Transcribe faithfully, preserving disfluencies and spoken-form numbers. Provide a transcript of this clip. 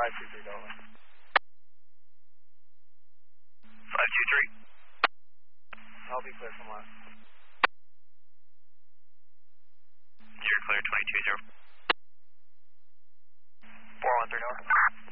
five two three, Delta. five two three. I'll be clear from left. You're clear, twenty two zero. four one three north.